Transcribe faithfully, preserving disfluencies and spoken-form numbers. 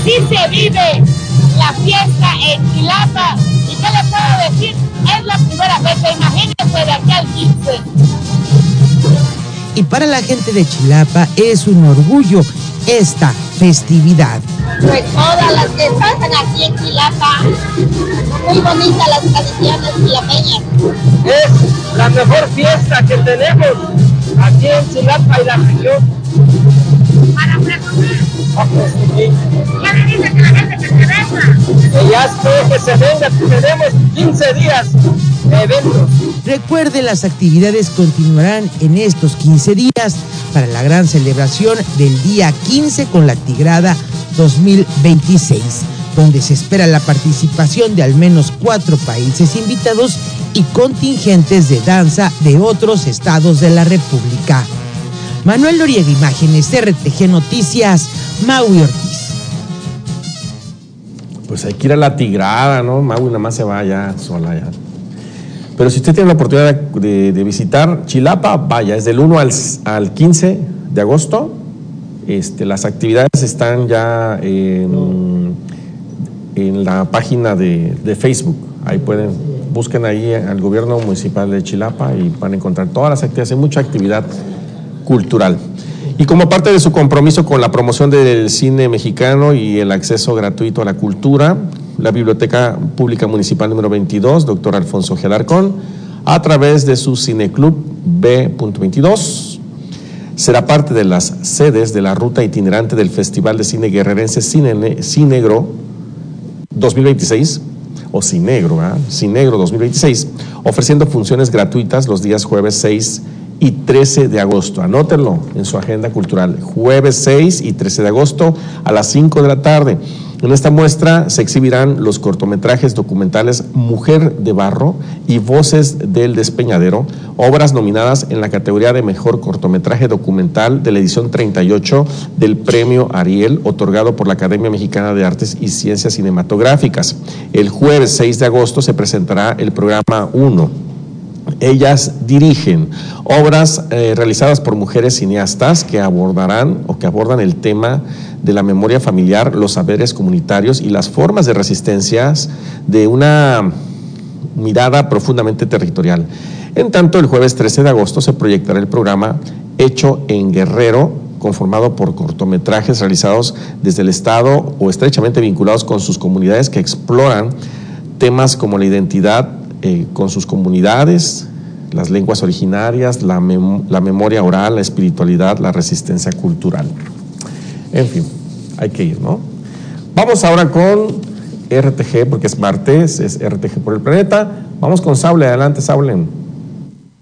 Así se vive la fiesta en Chilapa. ¿Y qué le puedo decir? Es la primera vez, imagínense, de aquí al quince. Y para la gente de Chilapa es un orgullo esta festividad. Pues todas las que pasan aquí en Chilapa, muy bonitas las tradiciones chilapeñas. Es la mejor fiesta que tenemos aquí en Chilapa y la región. Para presumir. Ah, pues, sí. Ya le dicen que la gente que se venga. Que ya espero que se venga, tenemos quince días de eventos. Recuerde, las actividades continuarán en estos quince días para la gran celebración del día quince con la Tigrada dos mil veintiséis, donde se espera la participación de al menos cuatro países invitados y contingentes de danza de otros estados de la República. Manuel Noriega, imágenes, R T G Noticias, Maui Ortiz. Pues hay que ir a la Tigrada, ¿no? Maui nada más se va ya sola ya. Pero si usted tiene la oportunidad de, de, de visitar Chilapa, vaya, es del uno al, al quince de agosto. Este, las actividades están ya en, en la página de, de Facebook. Ahí pueden, busquen ahí al gobierno municipal de Chilapa y van a encontrar todas las actividades. Hay mucha actividad cultural. Y como parte de su compromiso con la promoción del cine mexicano y el acceso gratuito a la cultura, la Biblioteca Pública Municipal número veintidós, doctor Alfonso G. Alarcón, a través de su Cineclub B veintidós, será parte de las sedes de la ruta itinerante del Festival de Cine Guerrerense Cine, Cinegro dos mil veintiséis, o Cinegro, ¿eh? Cinegro dos mil veintiséis, ofreciendo funciones gratuitas los días jueves seis y trece de agosto. Anótenlo en su agenda cultural. Jueves seis y trece de agosto a las cinco de la tarde. En esta muestra se exhibirán los cortometrajes documentales Mujer de Barro y Voces del Despeñadero, obras nominadas en la categoría de Mejor Cortometraje Documental de la edición treinta y ocho del Premio Ariel, otorgado por la Academia Mexicana de Artes y Ciencias Cinematográficas. El jueves seis de agosto se presentará el programa uno. Ellas dirigen obras eh, realizadas por mujeres cineastas que abordarán o que abordan el tema de la memoria familiar, los saberes comunitarios y las formas de resistencias de una mirada profundamente territorial. En tanto, el jueves trece de agosto se proyectará el programa Hecho en Guerrero, conformado por cortometrajes realizados desde el Estado o estrechamente vinculados con sus comunidades, que exploran temas como la identidad Eh, con sus comunidades, las lenguas originarias, la, mem la memoria oral, la espiritualidad, la resistencia cultural. En fin, hay que ir, ¿no? Vamos ahora con R T G, porque es martes, es R T G por el planeta. Vamos con Saule, adelante, Saule.